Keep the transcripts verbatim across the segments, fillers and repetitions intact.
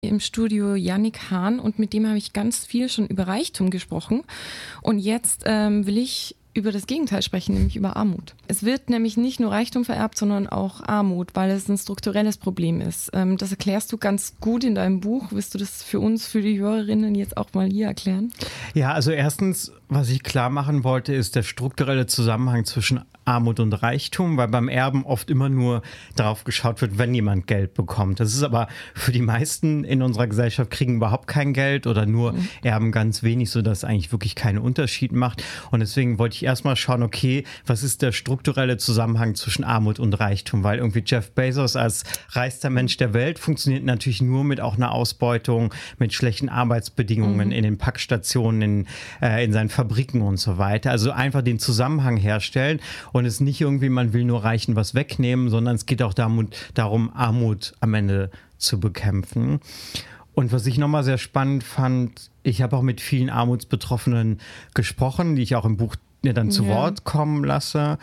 Im Studio Yannick Hahn und mit dem habe ich ganz viel schon über Reichtum gesprochen. Und jetzt ähm, will ich über das Gegenteil sprechen, nämlich über Armut. Es wird nämlich nicht nur Reichtum vererbt, sondern auch Armut, weil es ein strukturelles Problem ist. Ähm, das erklärst du ganz gut in deinem Buch. Willst du das für uns, für die Hörerinnen jetzt auch mal hier erklären? Ja, also erstens, was ich klar machen wollte, ist der strukturelle Zusammenhang zwischen Armut und Reichtum, weil beim Erben oft immer nur darauf geschaut wird, wenn jemand Geld bekommt. Das ist aber für die meisten in unserer Gesellschaft kriegen überhaupt kein Geld oder nur mhm. erben ganz wenig, sodass es eigentlich wirklich keinen Unterschied macht. Und deswegen wollte ich erstmal schauen, okay, was ist der strukturelle Zusammenhang zwischen Armut und Reichtum? Weil irgendwie Jeff Bezos als reichster Mensch der Welt funktioniert natürlich nur mit auch einer Ausbeutung, mit schlechten Arbeitsbedingungen mhm. in den Packstationen, in, äh, in seinen Fabriken und so weiter. Also einfach den Zusammenhang herstellen. Und es ist nicht irgendwie, man will nur Reichen was wegnehmen, sondern es geht auch darum, darum Armut am Ende zu bekämpfen. Und was ich nochmal sehr spannend fand, ich habe auch mit vielen Armutsbetroffenen gesprochen, die ich auch im Buch ja, dann zu ja. Wort kommen lasse.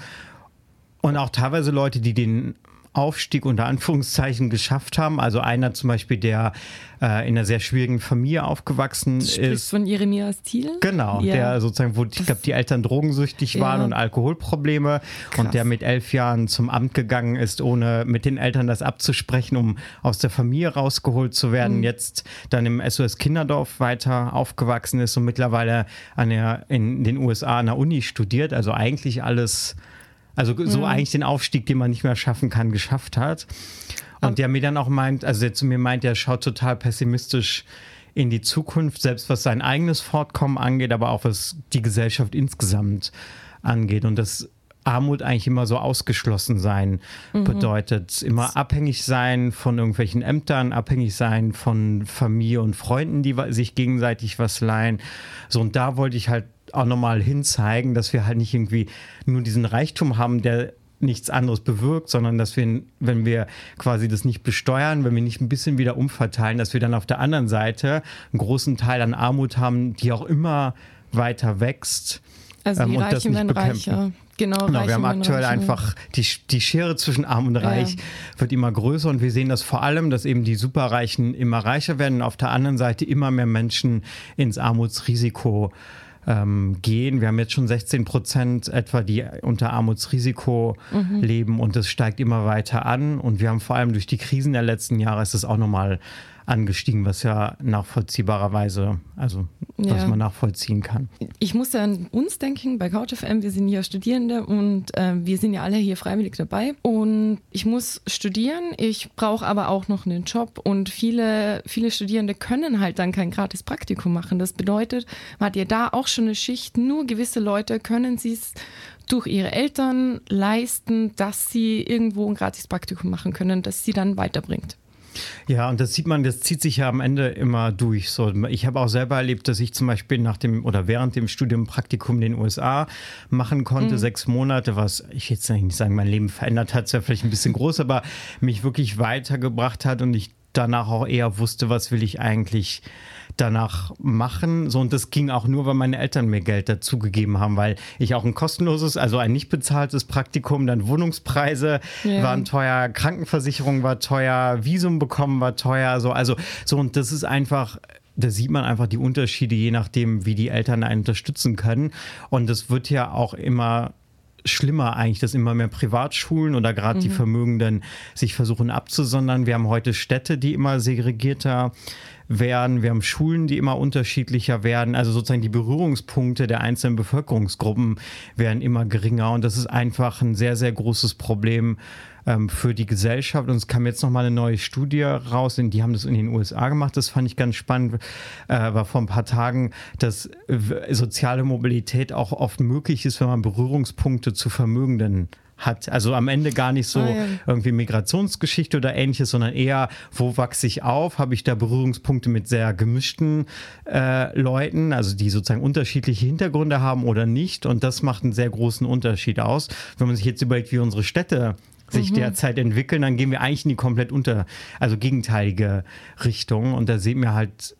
Und auch teilweise Leute, die den Aufstieg unter Anführungszeichen geschafft haben. Also einer zum Beispiel, der äh, in einer sehr schwierigen Familie aufgewachsen ist. Sprichst von Jeremias Thiel? Genau, ja. der sozusagen, wo ich glaube, die Eltern drogensüchtig ja. waren und Alkoholprobleme. Krass. Und der mit elf Jahren zum Amt gegangen ist, ohne mit den Eltern das abzusprechen, um aus der Familie rausgeholt zu werden. Mhm. Jetzt dann im S O S Kinderdorf weiter aufgewachsen ist und mittlerweile an der, in den U S A an der Uni studiert. Also eigentlich alles... Also so mhm. eigentlich den Aufstieg, den man nicht mehr schaffen kann, geschafft hat. Und aber der mir dann auch meint, also der zu mir meint, der schaut total pessimistisch in die Zukunft, selbst was sein eigenes Fortkommen angeht, aber auch was die Gesellschaft insgesamt angeht. Und dass Armut eigentlich immer so ausgeschlossen sein mhm. bedeutet. Immer abhängig sein von irgendwelchen Ämtern, abhängig sein von Familie und Freunden, die sich gegenseitig was leihen. So, und da wollte ich halt auch nochmal hinzeigen, dass wir halt nicht irgendwie nur diesen Reichtum haben, der nichts anderes bewirkt, sondern dass wir, wenn wir quasi das nicht besteuern, wenn wir nicht ein bisschen wieder umverteilen, dass wir dann auf der anderen Seite einen großen Teil an Armut haben, die auch immer weiter wächst. Also die ähm, Reichen werden reicher. Genau, genau wir haben aktuell reicher. einfach die, die Schere zwischen Arm und Reich ja. wird immer größer und wir sehen das vor allem, dass eben die Superreichen immer reicher werden und auf der anderen Seite immer mehr Menschen ins Armutsrisiko ähm, gehen. Wir haben jetzt schon sechzehn Prozent etwa, die unter Armutsrisiko mhm. leben und das steigt immer weiter an und wir haben vor allem durch die Krisen der letzten Jahre ist das auch nochmal angestiegen, was ja nachvollziehbarerweise, also ja. was man nachvollziehen kann. Ich musste an uns denken, bei Couch F M, wir sind ja Studierende und äh, wir sind ja alle hier freiwillig dabei und ich muss studieren, ich brauche aber auch noch einen Job und viele, viele Studierende können halt dann kein gratis Praktikum machen. Das bedeutet, man hat ja da auch schon eine Schicht, nur gewisse Leute können sie es durch ihre Eltern leisten, dass sie irgendwo ein gratis Praktikum machen können, das sie dann weiterbringt. Ja, und das sieht man, das zieht sich ja am Ende immer durch. So, ich habe auch selber erlebt, dass ich zum Beispiel nach dem oder während dem Studium Praktikum in den U S A machen konnte, mhm. sechs Monate, was ich jetzt nicht sagen, mein Leben verändert hat, ist ja vielleicht ein bisschen groß, aber mich wirklich weitergebracht hat und ich danach auch eher wusste, was will ich eigentlich danach machen. So, und das ging auch nur, weil meine Eltern mir Geld dazu gegeben haben, weil ich auch ein kostenloses, also ein nicht bezahltes Praktikum, dann Wohnungspreise ja. waren teuer, Krankenversicherung war teuer, Visum bekommen war teuer, so, also, so, und das ist einfach, da sieht man einfach die Unterschiede, je nachdem, wie die Eltern einen unterstützen können. Und das wird ja auch immer schlimmer eigentlich, dass immer mehr Privatschulen oder gerade mhm. die Vermögenden sich versuchen abzusondern. Wir haben heute Städte, die immer segregierter werden. Wir haben Schulen, die immer unterschiedlicher werden. Also sozusagen die Berührungspunkte der einzelnen Bevölkerungsgruppen werden immer geringer. Und das ist einfach ein sehr, sehr großes Problem ähm, für die Gesellschaft. Und es kam jetzt nochmal eine neue Studie raus. Die haben das in den U S A gemacht. Das fand ich ganz spannend. Äh, war vor ein paar Tagen, dass soziale Mobilität auch oft möglich ist, wenn man Berührungspunkte zu Vermögenden hat. Also am Ende gar nicht so ah, ja. irgendwie Migrationsgeschichte oder ähnliches, sondern eher, wo wachse ich auf? Habe ich da Berührungspunkte mit sehr gemischten äh, Leuten, also die sozusagen unterschiedliche Hintergründe haben oder nicht? Und das macht einen sehr großen Unterschied aus. Wenn man sich jetzt überlegt, wie unsere Städte sich mhm. derzeit entwickeln, dann gehen wir eigentlich in die komplett unter, also gegenteilige Richtung. Und da sehen wir halt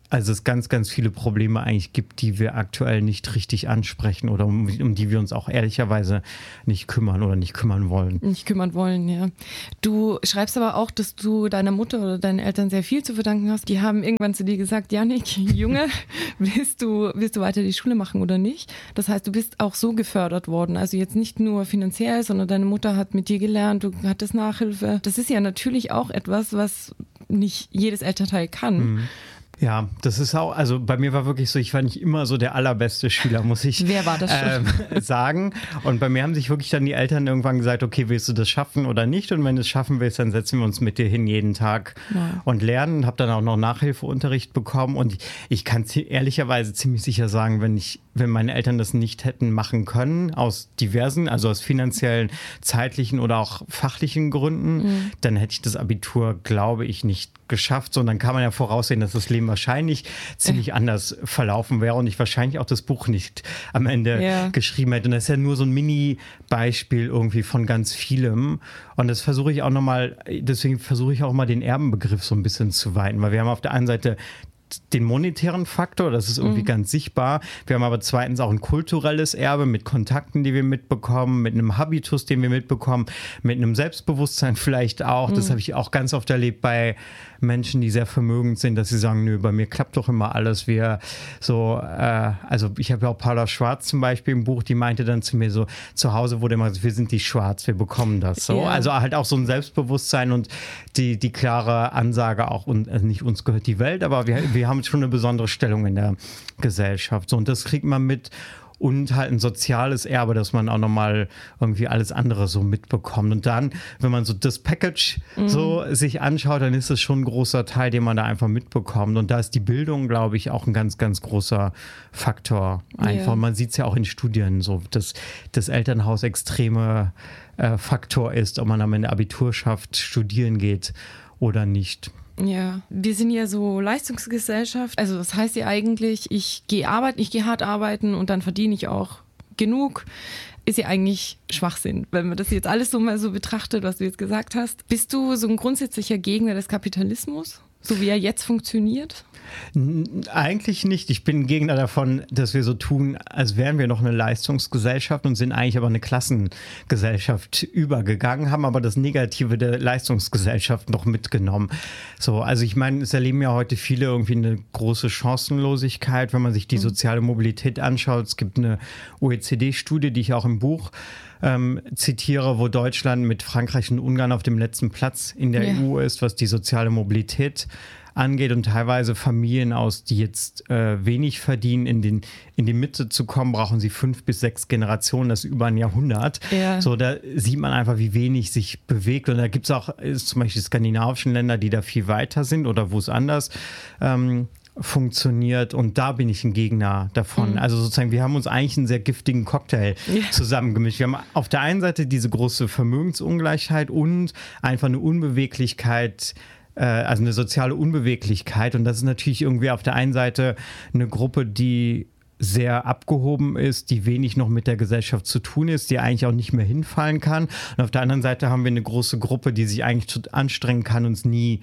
also es ganz, ganz viele Probleme eigentlich gibt, die wir aktuell nicht richtig ansprechen oder um, um die wir uns auch ehrlicherweise nicht kümmern oder nicht kümmern wollen. Nicht kümmern wollen, ja. Du schreibst aber auch, dass du deiner Mutter oder deinen Eltern sehr viel zu verdanken hast. Die haben irgendwann zu dir gesagt, Jannik, Junge, willst du, willst du weiter die Schule machen oder nicht? Das heißt, du bist auch so gefördert worden. Also jetzt nicht nur finanziell, sondern deine Mutter hat mit dir gelernt, du hattest Nachhilfe. Das ist ja natürlich auch etwas, was nicht jedes Elternteil kann. Mhm. Ja, das ist auch, also bei mir war wirklich so, ich war nicht immer so der allerbeste Schüler, muss ich Wer war das schon? äh, sagen. Und bei mir haben sich wirklich dann die Eltern irgendwann gesagt, okay, willst du das schaffen oder nicht? Und wenn du es schaffen willst, dann setzen wir uns mit dir hin jeden Tag ja. und lernen. Habe dann auch noch Nachhilfeunterricht bekommen. Und ich, ich kann ehrlicherweise ziemlich sicher sagen, wenn ich, wenn meine Eltern das nicht hätten machen können, aus diversen, also aus finanziellen, zeitlichen oder auch fachlichen Gründen, mhm. dann hätte ich das Abitur, glaube ich, nicht geschafft. So, und dann kann man ja voraussehen, dass das Leben wahrscheinlich ziemlich anders verlaufen wäre und ich wahrscheinlich auch das Buch nicht am Ende ja. geschrieben hätte. Und das ist ja nur so ein Mini-Beispiel irgendwie von ganz vielem. Und das versuche ich auch nochmal, deswegen versuche ich auch mal den Erbenbegriff so ein bisschen zu weiten, weil wir haben auf der einen Seite den monetären Faktor, das ist irgendwie mhm. ganz sichtbar. Wir haben aber zweitens auch ein kulturelles Erbe mit Kontakten, die wir mitbekommen, mit einem Habitus, den wir mitbekommen, mit einem Selbstbewusstsein vielleicht auch. Mhm. Das habe ich auch ganz oft erlebt bei Menschen, die sehr vermögend sind, dass sie sagen, nö, bei mir klappt doch immer alles. Wir so, äh, also ich habe ja auch Paula Schwarz zum Beispiel im Buch, die meinte dann zu mir so, zu Hause wurde immer so, wir sind die Schwarz, wir bekommen das. So. Ja. Also halt auch so ein Selbstbewusstsein und die, die klare Ansage auch, und also nicht uns gehört die Welt, aber wir, wir haben schon eine besondere Stellung in der Gesellschaft. So, und das kriegt man mit. Und halt ein soziales Erbe, dass man auch nochmal irgendwie alles andere so mitbekommt. Und dann, wenn man so das Package mhm. so sich anschaut, dann ist es schon ein großer Teil, den man da einfach mitbekommt. Und da ist die Bildung, glaube ich, auch ein ganz, ganz großer Faktor. Einfach. Ja. Man sieht es ja auch in Studien so, dass das Elternhaus extreme äh, Faktor ist, ob man am Ende Abitur schafft, studieren geht oder nicht. Ja, wir sind ja so Leistungsgesellschaft. Also das heißt ja eigentlich, ich gehe arbeiten, ich gehe hart arbeiten und dann verdiene ich auch genug. Ist ja eigentlich Schwachsinn, wenn man das jetzt alles so mal so betrachtet, was du jetzt gesagt hast. Bist du so ein grundsätzlicher Gegner des Kapitalismus, so wie er jetzt funktioniert? Eigentlich nicht. Ich bin ein Gegner davon, dass wir so tun, als wären wir noch eine Leistungsgesellschaft und sind eigentlich aber eine Klassengesellschaft übergegangen, haben aber das Negative der Leistungsgesellschaft noch mitgenommen. So, also ich meine, es erleben ja heute viele irgendwie eine große Chancenlosigkeit, wenn man sich die soziale Mobilität anschaut. Es gibt eine O E C D-Studie, die ich auch im Buch ähm, zitiere, wo Deutschland mit Frankreich und Ungarn auf dem letzten Platz in der ja. E U ist, was die soziale Mobilität angeht und teilweise Familien aus, die jetzt äh, wenig verdienen, in, den, in die Mitte zu kommen, brauchen sie fünf bis sechs Generationen, das ist über ein Jahrhundert. Ja. So, da sieht man einfach, wie wenig sich bewegt. Und da gibt es auch ist zum Beispiel skandinavischen Länder, die da viel weiter sind oder wo es anders ähm, funktioniert. Und da bin ich ein Gegner davon. Mhm. Also sozusagen, wir haben uns eigentlich einen sehr giftigen Cocktail ja. zusammengemischt. Wir haben auf der einen Seite diese große Vermögensungleichheit und einfach eine Unbeweglichkeit, also eine soziale Unbeweglichkeit. Und das ist natürlich irgendwie auf der einen Seite eine Gruppe, die sehr abgehoben ist, die wenig noch mit der Gesellschaft zu tun ist, die eigentlich auch nicht mehr hinfallen kann. Und auf der anderen Seite haben wir eine große Gruppe, die sich eigentlich anstrengen kann und es nie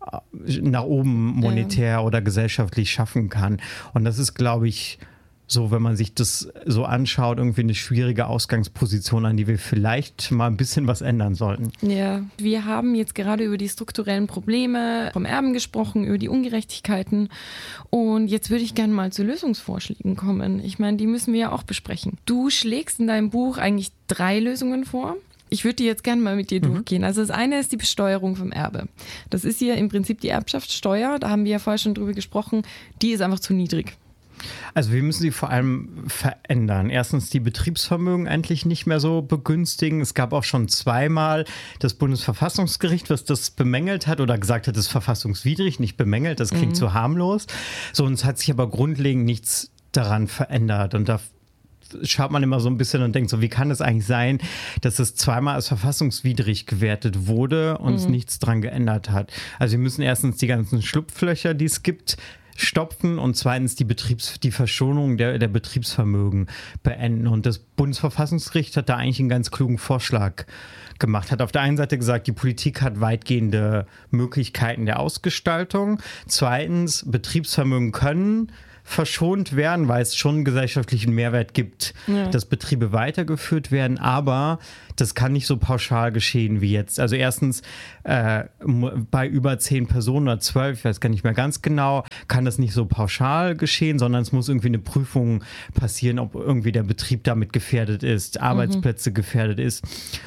nach oben monetär ja. oder gesellschaftlich schaffen kann. Und das ist, glaube ich, so, wenn man sich das so anschaut, irgendwie eine schwierige Ausgangsposition, an die wir vielleicht mal ein bisschen was ändern sollten. Ja, wir haben jetzt gerade über die strukturellen Probleme vom Erben gesprochen, über die Ungerechtigkeiten. Und jetzt würde ich gerne mal zu Lösungsvorschlägen kommen. Ich meine, die müssen wir ja auch besprechen. Du schlägst in deinem Buch eigentlich drei Lösungen vor. Ich würde die jetzt gerne mal mit dir mhm. durchgehen. Also das eine ist die Besteuerung vom Erbe. Das ist hier im Prinzip die Erbschaftssteuer. Da haben wir ja vorher schon drüber gesprochen. Die ist einfach zu niedrig. Also wir müssen sie vor allem verändern. Erstens die Betriebsvermögen endlich nicht mehr so begünstigen. Es gab auch schon zweimal das Bundesverfassungsgericht, was das bemängelt hat oder gesagt hat, das ist verfassungswidrig, nicht bemängelt. Das klingt mhm. so harmlos. So, und es hat sich aber grundlegend nichts daran verändert. Und da schaut man immer so ein bisschen und denkt so, wie kann es eigentlich sein, dass es zweimal als verfassungswidrig gewertet wurde und mhm. es nichts dran geändert hat. Also wir müssen erstens die ganzen Schlupflöcher, die es gibt, stopfen und zweitens die Betriebs-, die Verschonung der, der Betriebsvermögen beenden. Und das Bundesverfassungsgericht hat da eigentlich einen ganz klugen Vorschlag gemacht. Hat auf der einen Seite gesagt, die Politik hat weitgehende Möglichkeiten der Ausgestaltung. Zweitens, Betriebsvermögen können verschont werden, weil es schon einen gesellschaftlichen Mehrwert gibt, ja. dass Betriebe weitergeführt werden, aber das kann nicht so pauschal geschehen wie jetzt. Also erstens, äh, bei über zehn Personen oder zwölf, ich weiß gar nicht mehr ganz genau, kann das nicht so pauschal geschehen, sondern es muss irgendwie eine Prüfung passieren, ob irgendwie der Betrieb damit gefährdet ist, Arbeitsplätze mhm. gefährdet ist.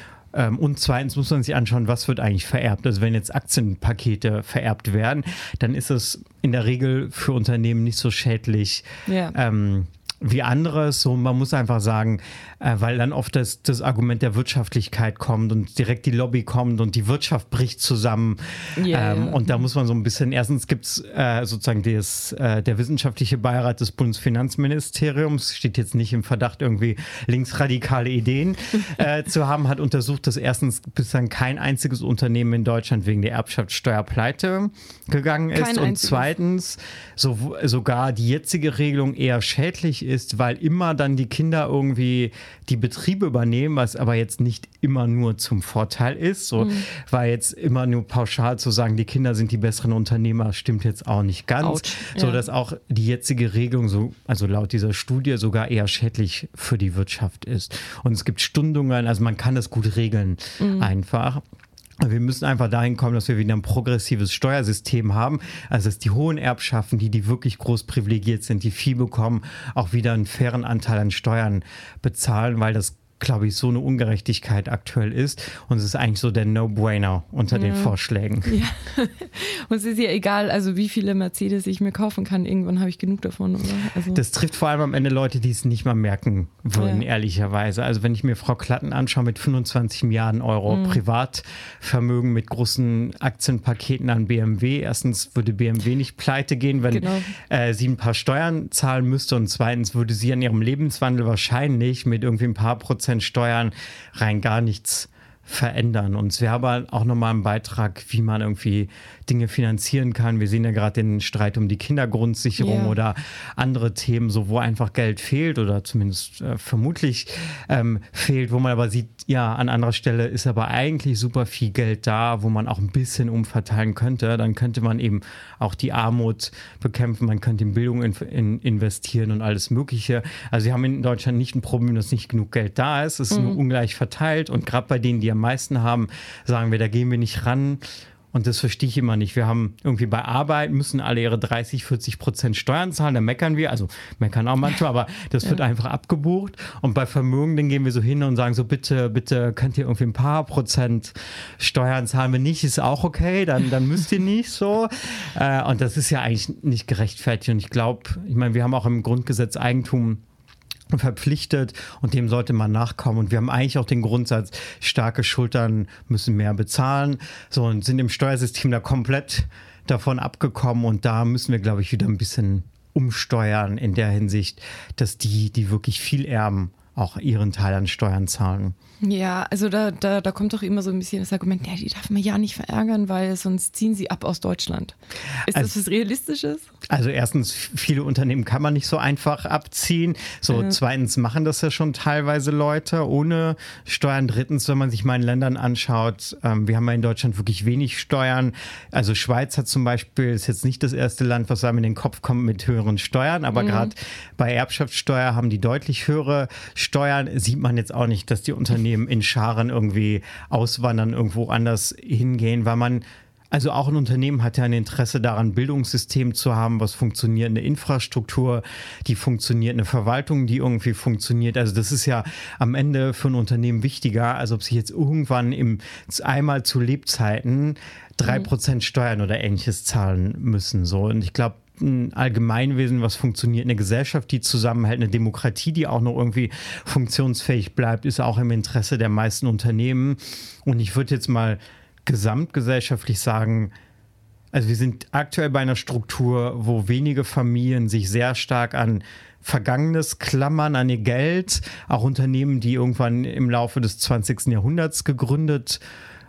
Und zweitens muss man sich anschauen, was wird eigentlich vererbt. Also wenn jetzt Aktienpakete vererbt werden, dann ist es in der Regel für Unternehmen nicht so schädlich ja. ähm, wie anderes. So, man muss einfach sagen, äh, weil dann oft das, das Argument der Wirtschaftlichkeit kommt und direkt die Lobby kommt und die Wirtschaft bricht zusammen. Yeah, ähm, ja. Und da muss man so ein bisschen, erstens gibt es äh, sozusagen des, äh, der wissenschaftliche Beirat des Bundesfinanzministeriums, steht jetzt nicht im Verdacht, irgendwie linksradikale Ideen äh, zu haben, hat untersucht, dass erstens bislang kein einziges Unternehmen in Deutschland wegen der Erbschaftssteuer pleite gegangen ist. Kein und einziges. Zweitens so, sogar die jetzige Regelung eher schädlich ist, ist, weil immer dann die Kinder irgendwie die Betriebe übernehmen, was aber jetzt nicht immer nur zum Vorteil ist. So, mhm. weil jetzt immer nur pauschal zu sagen, die Kinder sind die besseren Unternehmer, stimmt jetzt auch nicht ganz. Ouch. So, ja. dass auch die jetzige Regelung, so, also laut dieser Studie, sogar eher schädlich für die Wirtschaft ist. Und es gibt Stundungen, also man kann das gut regeln mhm. einfach. Wir müssen einfach dahin kommen, dass wir wieder ein progressives Steuersystem haben, also dass die hohen Erbschaften, die, die wirklich groß privilegiert sind, die viel bekommen, auch wieder einen fairen Anteil an Steuern bezahlen, weil das, glaube ich, so eine Ungerechtigkeit aktuell ist. Und es ist eigentlich so der No-Brainer unter ja. den Vorschlägen. Ja. Und es ist ja egal, also wie viele Mercedes ich mir kaufen kann. Irgendwann habe ich genug davon. Oder? Also das trifft vor allem am Ende Leute, die es nicht mal merken würden, ja. ehrlicherweise. Also wenn ich mir Frau Klatten anschaue mit fünfundzwanzig Milliarden Euro mhm. Privatvermögen mit großen Aktienpaketen an B M W. Erstens würde B M W nicht pleite gehen, wenn genau. äh, sie ein paar Steuern zahlen müsste. Und zweitens würde sie an ihrem Lebenswandel wahrscheinlich mit irgendwie ein paar Prozent Steuern rein gar nichts verändern. Und es wäre aber auch nochmal ein Beitrag, wie man irgendwie Dinge finanzieren kann. Wir sehen ja gerade den Streit um die Kindergrundsicherung yeah. oder andere Themen, so wo einfach Geld fehlt oder zumindest äh, vermutlich ähm, fehlt, wo man aber sieht, ja, an anderer Stelle ist aber eigentlich super viel Geld da, wo man auch ein bisschen umverteilen könnte. Dann könnte man eben auch die Armut bekämpfen, man könnte in Bildung in, in investieren und alles Mögliche. Also wir haben in Deutschland nicht ein Problem, dass nicht genug Geld da ist. Es ist mhm. nur ungleich verteilt und gerade bei denen, die am meisten haben, sagen wir, da gehen wir nicht ran. Und das verstehe ich immer nicht. Wir haben irgendwie bei Arbeit müssen alle ihre dreißig, vierzig Prozent Steuern zahlen, da meckern wir, also meckern auch manchmal, aber das wird ja. einfach abgebucht. Und bei Vermögen, dann gehen wir so hin und sagen so, bitte, bitte könnt ihr irgendwie ein paar Prozent Steuern zahlen. Wenn nicht, ist auch okay, dann, dann müsst ihr nicht so. Und das ist ja eigentlich nicht gerechtfertigt. Und ich glaube, ich meine, wir haben auch im Grundgesetz Eigentum verpflichtet und dem sollte man nachkommen. Und wir haben eigentlich auch den Grundsatz, starke Schultern müssen mehr bezahlen. So, und sind im Steuersystem da komplett davon abgekommen. Und da müssen wir, glaube ich, wieder ein bisschen umsteuern in der Hinsicht, dass die, die wirklich viel erben, auch ihren Teil an Steuern zahlen. Ja, also da, da, da kommt doch immer so ein bisschen das Argument, ja, die darf man ja nicht verärgern, weil sonst ziehen sie ab aus Deutschland. Ist also, das was Realistisches? Also erstens, viele Unternehmen kann man nicht so einfach abziehen. So äh. zweitens machen das ja schon teilweise Leute ohne Steuern. Drittens, wenn man sich mal in Ländern anschaut, ähm, wir haben ja in Deutschland wirklich wenig Steuern. Also Schweiz hat zum Beispiel, ist jetzt nicht das erste Land, was einem in den Kopf kommt mit höheren Steuern, aber mhm. gerade bei Erbschaftssteuer haben die deutlich höhere Steuern. Sieht man jetzt auch nicht, dass die Unternehmen in Scharen irgendwie auswandern, irgendwo anders hingehen, weil man, also auch ein Unternehmen hat ja ein Interesse daran, ein Bildungssystem zu haben, was funktioniert, eine Infrastruktur, die funktioniert, eine Verwaltung, die irgendwie funktioniert. Also das ist ja am Ende für ein Unternehmen wichtiger, als ob sie jetzt irgendwann im, einmal zu Lebzeiten drei Prozent Steuern oder Ähnliches zahlen müssen. So. Und ich glaube, ein Allgemeinwesen, was funktioniert, eine Gesellschaft, die zusammenhält, eine Demokratie, die auch noch irgendwie funktionsfähig bleibt, ist auch im Interesse der meisten Unternehmen. Und ich würde jetzt mal gesamtgesellschaftlich sagen, also wir sind aktuell bei einer Struktur, wo wenige Familien sich sehr stark an Vergangenes klammern, an ihr Geld, auch Unternehmen, die irgendwann im Laufe des zwanzigsten Jahrhunderts gegründet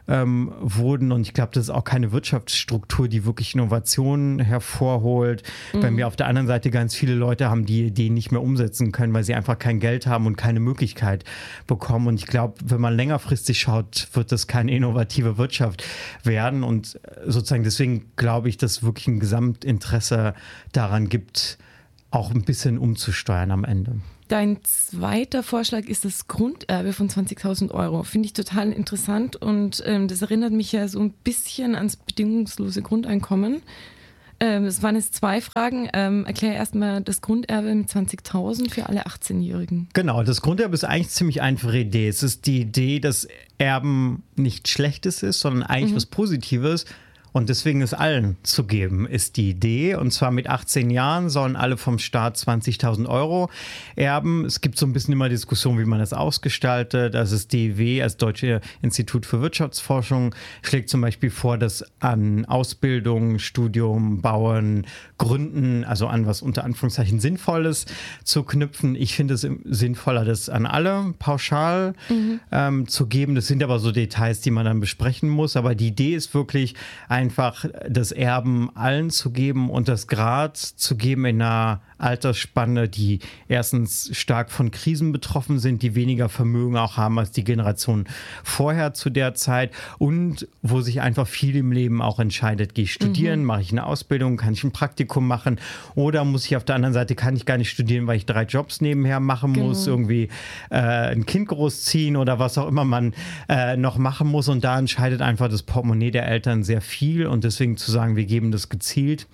ähm, wurden. Und ich glaube, das ist auch keine Wirtschaftsstruktur, die wirklich Innovationen hervorholt. Mhm. Wenn wir auf der anderen Seite ganz viele Leute haben, die Ideen nicht mehr umsetzen können, weil sie einfach kein Geld haben und keine Möglichkeit bekommen. Und ich glaube, wenn man längerfristig schaut, wird das keine innovative Wirtschaft werden. Und sozusagen deswegen glaube ich, dass wirklich ein Gesamtinteresse daran gibt, auch ein bisschen umzusteuern am Ende. Dein zweiter Vorschlag ist das Grunderbe von zwanzigtausend Euro. Finde ich total interessant und ähm, das erinnert mich ja so ein bisschen ans bedingungslose Grundeinkommen. Ähm, es waren jetzt zwei Fragen. Ähm, erklär erstmal das Grunderbe mit zwanzigtausend für alle achtzehnjährigen. Genau, das Grunderbe ist eigentlich eine ziemlich einfache Idee. Es ist die Idee, dass Erben nichts Schlechtes ist, sondern eigentlich mhm. was Positives. Und deswegen es allen zu geben, ist die Idee. Und zwar mit achtzehn Jahren sollen alle vom Staat zwanzigtausend Euro erben. Es gibt so ein bisschen immer Diskussion, wie man das ausgestaltet. Also das D I W, als Deutsche Institut für Wirtschaftsforschung, schlägt zum Beispiel vor, dass an Ausbildung, Studium, Bauen, Gründen, also an was unter Anführungszeichen Sinnvolles zu knüpfen. Ich finde es sinnvoller, das an alle pauschal mhm. ähm, zu geben. Das sind aber so Details, die man dann besprechen muss. Aber die Idee ist wirklich, ein einfach das Erben allen zu geben und das Grad zu geben in einer Altersspanne, die erstens stark von Krisen betroffen sind, die weniger Vermögen auch haben als die Generation vorher zu der Zeit und wo sich einfach viel im Leben auch entscheidet. Gehe ich studieren, mhm. mache ich eine Ausbildung, kann ich ein Praktikum machen oder muss ich auf der anderen Seite, kann ich gar nicht studieren, weil ich drei Jobs nebenher machen genau. muss, irgendwie äh, ein Kind großziehen oder was auch immer man äh, noch machen muss und da entscheidet einfach das Portemonnaie der Eltern sehr viel und deswegen zu sagen, wir geben das gezielt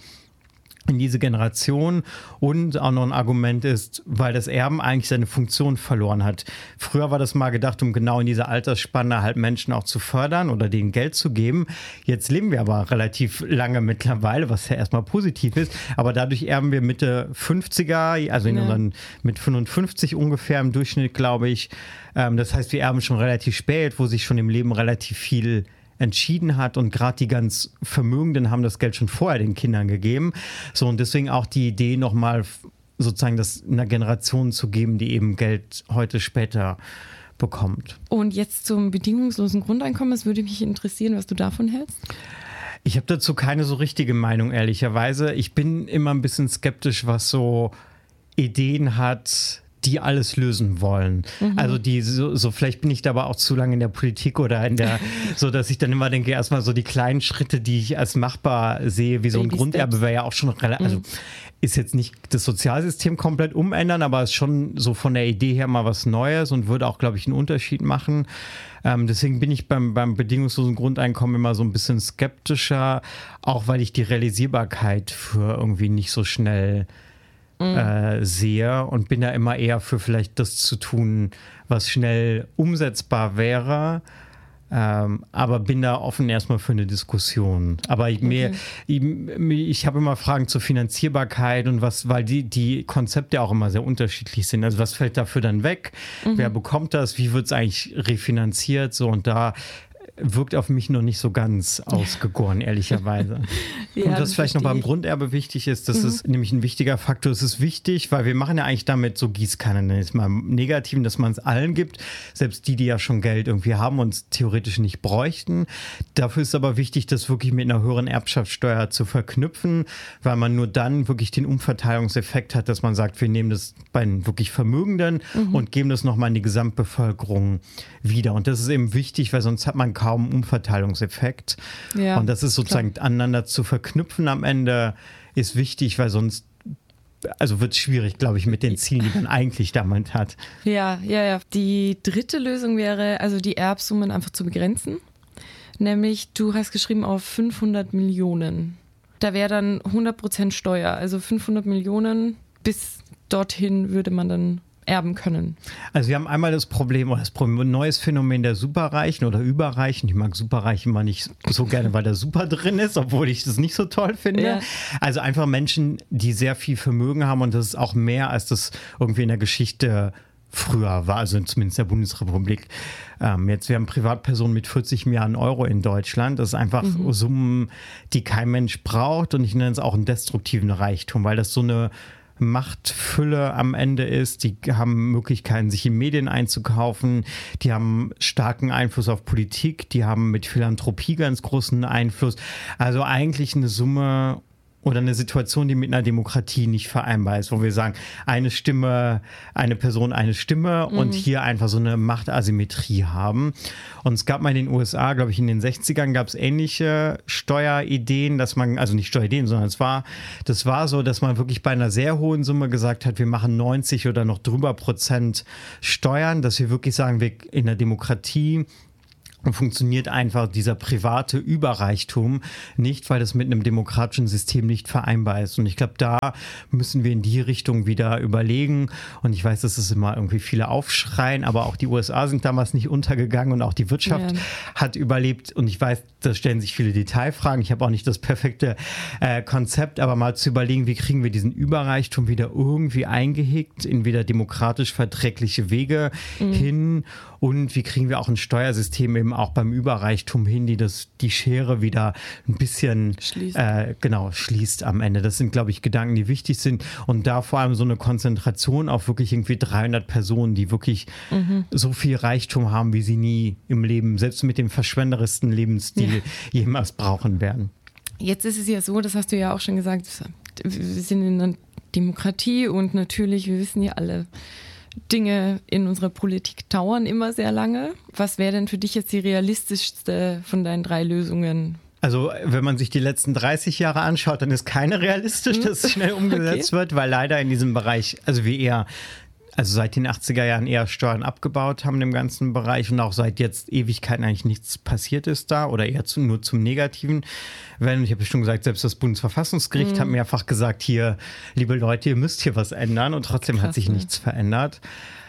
in diese Generation und auch noch ein Argument ist, weil das Erben eigentlich seine Funktion verloren hat. Früher war das mal gedacht, um genau in dieser Altersspanne halt Menschen auch zu fördern oder denen Geld zu geben. Jetzt leben wir aber relativ lange mittlerweile, was ja erstmal positiv ist, aber dadurch erben wir Mitte fünfziger, also in ja. unseren, mit fünfundfünfzig ungefähr im Durchschnitt, glaube ich. Das heißt, wir erben schon relativ spät, wo sich schon im Leben relativ viel entschieden hat und gerade die ganz Vermögenden haben das Geld schon vorher den Kindern gegeben. So und deswegen auch die Idee nochmal sozusagen das einer Generation zu geben, die eben Geld heute später bekommt. Und jetzt zum bedingungslosen Grundeinkommen. Es würde mich interessieren, was du davon hältst. Ich habe dazu keine so richtige Meinung, ehrlicherweise. Ich bin immer ein bisschen skeptisch, was so Ideen hat, die alles lösen wollen. Mhm. Also die, so, so vielleicht bin ich da aber auch zu lange in der Politik oder in der, so dass ich dann immer denke, erstmal so die kleinen Schritte, die ich als machbar sehe, wie so ein Baby Grunderbe wäre ja auch schon relativ, also mhm. ist jetzt nicht das Sozialsystem komplett umändern, aber ist schon so von der Idee her mal was Neues und würde auch, glaube ich, einen Unterschied machen. Ähm, deswegen bin ich beim, beim bedingungslosen Grundeinkommen immer so ein bisschen skeptischer, auch weil ich die Realisierbarkeit für irgendwie nicht so schnell Äh, sehe und bin da immer eher für vielleicht das zu tun, was schnell umsetzbar wäre, ähm, aber bin da offen erstmal für eine Diskussion. Aber ich, mir, okay. ich, ich habe immer Fragen zur Finanzierbarkeit und was, weil die, die Konzepte auch immer sehr unterschiedlich sind. Also was fällt dafür dann weg? Mhm. Wer bekommt das? Wie wird es eigentlich refinanziert? So und da wirkt auf mich noch nicht so ganz ausgegoren, ehrlicherweise. Ja, und was vielleicht noch beim Grunderbe wichtig ist, das mhm. ist nämlich ein wichtiger Faktor. Es ist wichtig, weil wir machen ja eigentlich damit so Gießkannen, jetzt mal im Negativen, dass man es allen gibt, selbst die, die ja schon Geld irgendwie haben und es theoretisch nicht bräuchten. Dafür ist aber wichtig, das wirklich mit einer höheren Erbschaftssteuer zu verknüpfen, weil man nur dann wirklich den Umverteilungseffekt hat, dass man sagt, wir nehmen das bei den wirklich Vermögenden mhm. und geben das nochmal in die Gesamtbevölkerung wieder. Und das ist eben wichtig, weil sonst hat man kaum Umverteilungseffekt. Ja, und das ist sozusagen klar. aneinander zu verknüpfen am Ende ist wichtig, weil sonst also wird es schwierig, glaube ich, mit den Zielen, die man eigentlich damit hat. Ja, ja, ja. Die dritte Lösung wäre, also die Erbsummen einfach zu begrenzen. Nämlich, du hast geschrieben auf fünfhundert Millionen. Da wäre dann hundert Prozent Steuer. Also fünfhundert Millionen, bis dorthin würde man dann erben können. Also wir haben einmal das Problem, oder das Problem, ein neues Phänomen der Superreichen oder Überreichen. Ich mag Superreichen immer nicht so gerne, weil da Super drin ist, obwohl ich das nicht so toll finde. Ja. Also einfach Menschen, die sehr viel Vermögen haben und das ist auch mehr, als das irgendwie in der Geschichte früher war, also zumindest der Bundesrepublik. Ähm, jetzt, wir haben Privatpersonen mit vierzig Milliarden Euro in Deutschland. Das ist einfach mhm. Summen, die kein Mensch braucht und ich nenne es auch einen destruktiven Reichtum, weil das so eine Machtfülle am Ende ist. Die haben Möglichkeiten, sich in Medien einzukaufen. Die haben starken Einfluss auf Politik. Die haben mit Philanthropie ganz großen Einfluss. Also eigentlich eine Summe oder eine Situation, die mit einer Demokratie nicht vereinbar ist, wo wir sagen, eine Stimme, eine Person, eine Stimme mhm. und hier einfach so eine Machtasymmetrie haben. Und es gab mal in den U S A, glaube ich, in den sechzigern gab es ähnliche Steuerideen, dass man, also nicht Steuerideen, sondern es war, das war so, dass man wirklich bei einer sehr hohen Summe gesagt hat, wir machen neunzig oder noch drüber Prozent Steuern, dass wir wirklich sagen, wir in der Demokratie und funktioniert einfach dieser private Überreichtum nicht, weil das mit einem demokratischen System nicht vereinbar ist. Und ich glaube, da müssen wir in die Richtung wieder überlegen. Und ich weiß, dass es immer irgendwie viele aufschreien, aber auch die U S A sind damals nicht untergegangen und auch die Wirtschaft ja. hat überlebt. Und ich weiß, da stellen sich viele Detailfragen. Ich habe auch nicht das perfekte äh, Konzept, aber mal zu überlegen, wie kriegen wir diesen Überreichtum wieder irgendwie eingehegt in wieder demokratisch verträgliche Wege mhm. hin. Und wie kriegen wir auch ein Steuersystem eben auch beim Überreichtum hin, die das, die Schere wieder ein bisschen schließt. Äh, genau, schließt am Ende. Das sind, glaube ich, Gedanken, die wichtig sind. Und da vor allem so eine Konzentration auf wirklich irgendwie dreihundert Personen, die wirklich mhm. so viel Reichtum haben, wie sie nie im Leben, selbst mit dem verschwenderischsten Lebensstil ja. jemals brauchen werden. Jetzt ist es ja so, das hast du ja auch schon gesagt, wir sind in einer Demokratie und natürlich, wir wissen ja alle, Dinge in unserer Politik dauern immer sehr lange. Was wäre denn für dich jetzt die realistischste von deinen drei Lösungen? Also wenn man sich die letzten dreißig Jahre anschaut, dann ist keine realistisch, dass es schnell umgesetzt okay. wird, weil leider in diesem Bereich, also wir eher, also seit den achtziger Jahren eher Steuern abgebaut haben im ganzen Bereich und auch seit jetzt Ewigkeiten eigentlich nichts passiert ist da oder eher zu, nur zum Negativen. Wenn, ich habe schon gesagt, selbst das Bundesverfassungsgericht mhm. hat mehrfach gesagt, hier, liebe Leute, ihr müsst hier was ändern und trotzdem Krass, hat sich ne? nichts verändert.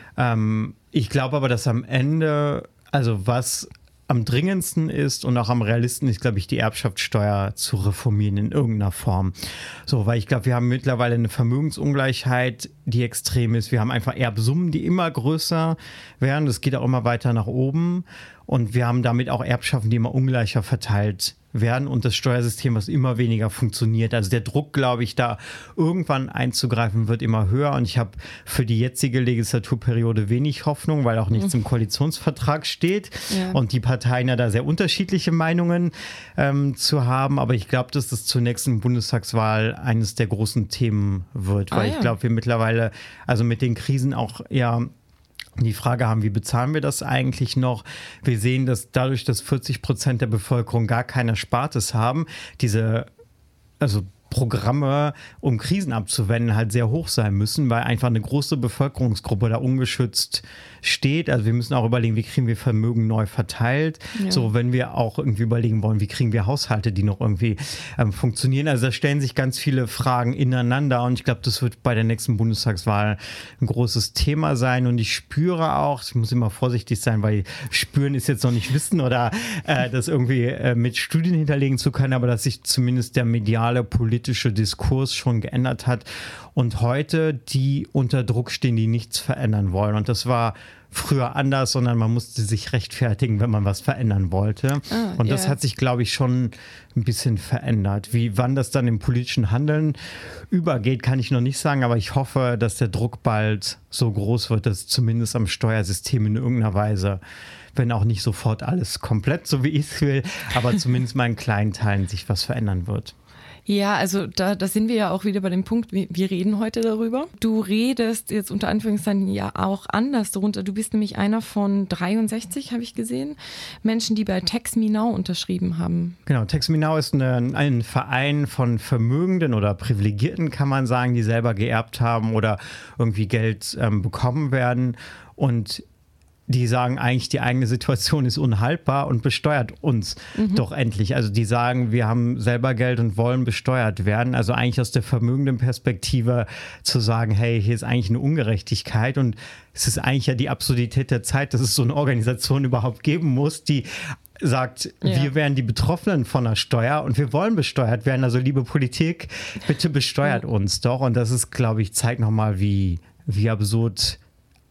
Ähm, ich glaube aber, dass am Ende, also was am dringendsten ist und auch am realisten ist, glaube ich, die Erbschaftssteuer zu reformieren in irgendeiner Form. So, weil ich glaube, wir haben mittlerweile eine Vermögensungleichheit, die extrem ist. Wir haben einfach Erbsummen, die immer größer werden. Das geht auch immer weiter nach oben. Und wir haben damit auch Erbschaften, die immer ungleicher verteilt werden und das Steuersystem, was immer weniger funktioniert. Also der Druck, glaube ich, da irgendwann einzugreifen, wird immer höher. Und ich habe für die jetzige Legislaturperiode wenig Hoffnung, weil auch nichts im Koalitionsvertrag steht ja. und die Parteien ja da sehr unterschiedliche Meinungen ähm, zu haben. Aber ich glaube, dass das zur nächsten Bundestagswahl eines der großen Themen wird, weil ah, ja. ich glaube, wir mittlerweile, also mit den Krisen auch ja die Frage haben, wie bezahlen wir das eigentlich noch? Wir sehen, dass dadurch, dass vierzig Prozent der Bevölkerung gar keine Erspartes haben, diese, also Programme, um Krisen abzuwenden, halt sehr hoch sein müssen, weil einfach eine große Bevölkerungsgruppe da ungeschützt steht. Also wir müssen auch überlegen, wie kriegen wir Vermögen neu verteilt. Ja. So, wenn wir auch irgendwie überlegen wollen, wie kriegen wir Haushalte, die noch irgendwie ähm, funktionieren. Also da stellen sich ganz viele Fragen ineinander und ich glaube, das wird bei der nächsten Bundestagswahl ein großes Thema sein und ich spüre auch, ich muss immer vorsichtig sein, weil spüren ist jetzt noch nicht wissen oder äh, das irgendwie äh, mit Studien hinterlegen zu können, aber dass sich zumindest der mediale, politische Diskurs schon geändert hat und heute die unter Druck stehen, die nichts verändern wollen. Und das war früher anders, sondern man musste sich rechtfertigen, wenn man was verändern wollte. Ah, und das yeah. hat sich, glaube ich, schon ein bisschen verändert. Wie, wann das dann im politischen Handeln übergeht, kann ich noch nicht sagen, aber ich hoffe, dass der Druck bald so groß wird, dass zumindest am Steuersystem in irgendeiner Weise, wenn auch nicht sofort alles komplett, so wie ich es will, aber zumindest mal in kleinen Teilen sich was verändern wird. Ja, also da, da sind wir ja auch wieder bei dem Punkt, wir, wir reden heute darüber. Du redest jetzt unter Anführungszeichen ja auch anders darunter. Du bist nämlich einer von dreiundsechzig, habe ich gesehen, Menschen, die bei Tax Me Now unterschrieben haben. Genau, Tax Me Now ist eine, ein Verein von Vermögenden oder Privilegierten, kann man sagen, die selber geerbt haben oder irgendwie Geld ähm, bekommen werden und die sagen eigentlich, die eigene Situation ist unhaltbar und besteuert uns mhm. doch endlich. Also die sagen, wir haben selber Geld und wollen besteuert werden. Also eigentlich aus der vermögenden Perspektive zu sagen, hey, hier ist eigentlich eine Ungerechtigkeit und es ist eigentlich ja die Absurdität der Zeit, dass es so eine Organisation überhaupt geben muss, die sagt, ja. wir wären die Betroffenen von der Steuer und wir wollen besteuert werden. Also liebe Politik, bitte besteuert ja. uns doch. Und das ist, glaube ich, zeigt nochmal, wie, wie absurd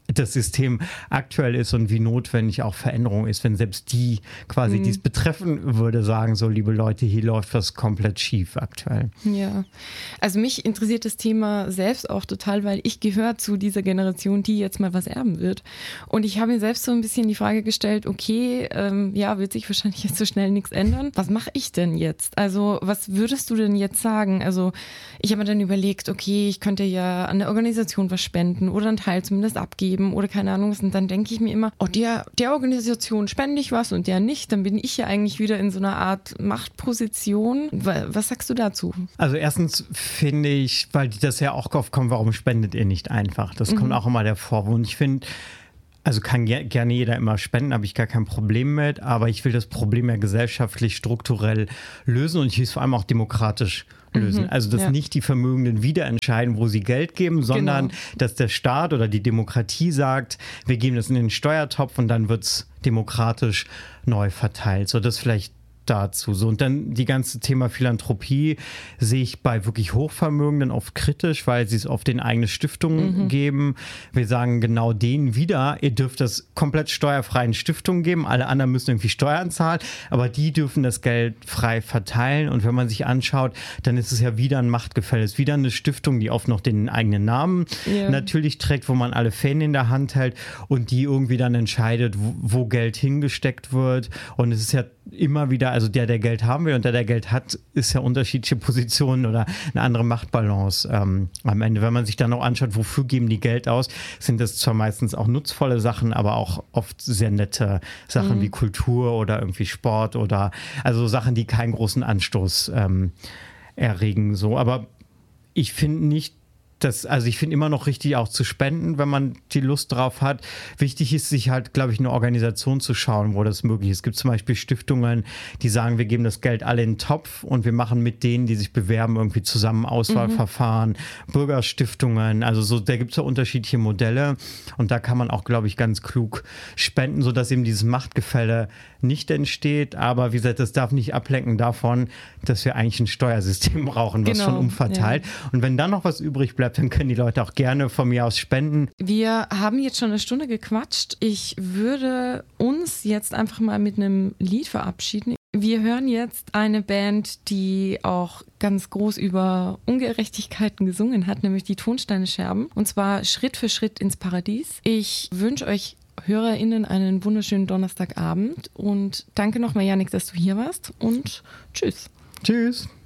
das System aktuell ist und wie notwendig auch Veränderung ist, wenn selbst die quasi, mhm. die es betreffen würde, sagen so, liebe Leute, hier läuft was komplett schief aktuell. Ja, also mich interessiert das Thema selbst auch total, weil ich gehöre zu dieser Generation, die jetzt mal was erben wird. Und ich habe mir selbst so ein bisschen die Frage gestellt, okay, ähm, ja, wird sich wahrscheinlich jetzt so schnell nichts ändern. Was mache ich denn jetzt? Also was würdest du denn jetzt sagen? Also ich habe mir dann überlegt, okay, ich könnte ja an der Organisation was spenden oder einen Teil zumindest abgeben oder keine Ahnung was. Und dann denke ich mir immer, oh, der, der Organisation spende ich was und der nicht. Dann bin ich ja eigentlich wieder in so einer Art Machtposition. Was sagst du dazu? Also erstens finde ich, weil das ja auch oft kommt, warum spendet ihr nicht einfach? Das mhm. kommt auch immer der Vorwurf. Und ich finde, also kann ge- gerne jeder immer spenden, habe ich gar kein Problem mit. Aber ich will das Problem ja gesellschaftlich, strukturell lösen und ich will es vor allem auch demokratisch lösen. Also, dass ja. nicht die Vermögenden wieder entscheiden, wo sie Geld geben, sondern genau. dass der Staat oder die Demokratie sagt, wir geben das in den Steuertopf und dann wird es demokratisch neu verteilt. So, das vielleicht dazu. So, und dann die ganze Thema Philanthropie sehe ich bei wirklich Hochvermögenden oft kritisch, weil sie es auf den eigenen Stiftungen mhm. geben. Wir sagen genau denen wieder, ihr dürft das komplett steuerfreien Stiftungen geben, alle anderen müssen irgendwie Steuern zahlen, aber die dürfen das Geld frei verteilen und wenn man sich anschaut, dann ist es ja wieder ein Machtgefälle. Es ist wieder eine Stiftung, die oft noch den eigenen Namen ja. natürlich trägt, wo man alle Fäden in der Hand hält und die irgendwie dann entscheidet, wo, wo Geld hingesteckt wird und es ist ja immer wieder, also der, der Geld haben will und der, der Geld hat, ist ja unterschiedliche Positionen oder eine andere Machtbalance ähm, am Ende. Wenn man sich dann auch anschaut, wofür geben die Geld aus, sind das zwar meistens auch nutzvolle Sachen, aber auch oft sehr nette Sachen mhm. wie Kultur oder irgendwie Sport oder also Sachen, die keinen großen Anstoß ähm, erregen. So. Aber ich finde nicht, Das, also ich finde immer noch richtig auch zu spenden, wenn man die Lust drauf hat. Wichtig ist, sich halt, glaube ich, eine Organisation zu schauen, wo das möglich ist. Es gibt zum Beispiel Stiftungen, die sagen, wir geben das Geld alle in den Topf und wir machen mit denen, die sich bewerben, irgendwie zusammen Auswahlverfahren, mhm. Bürgerstiftungen. Also so, da gibt es ja unterschiedliche Modelle und da kann man auch, glaube ich, ganz klug spenden, sodass eben dieses Machtgefälle nicht entsteht. Aber wie gesagt, das darf nicht ablenken davon, dass wir eigentlich ein Steuersystem brauchen, was genau, schon umverteilt. Ja. Und wenn dann noch was übrig bleibt, dann können die Leute auch gerne von mir aus spenden. Wir haben jetzt schon eine Stunde gequatscht. Ich würde uns jetzt einfach mal mit einem Lied verabschieden. Wir hören jetzt eine Band, die auch ganz groß über Ungerechtigkeiten gesungen hat, nämlich die Tonsteine Scherben. Und zwar Schritt für Schritt ins Paradies. Ich wünsche euch HörerInnen einen wunderschönen Donnerstagabend und danke nochmal, Jannik, dass du hier warst und tschüss. Tschüss.